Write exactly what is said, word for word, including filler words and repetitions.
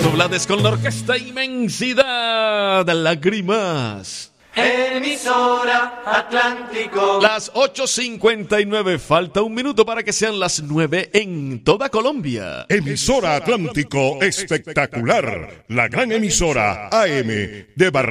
Alfonso Blades con la orquesta Inmensidad, Lágrimas. Emisora Atlántico. Las ocho cincuenta y nueve, falta un minuto para que sean las nueve en toda Colombia. Emisora Atlántico espectacular, la gran emisora A M de Barranquilla.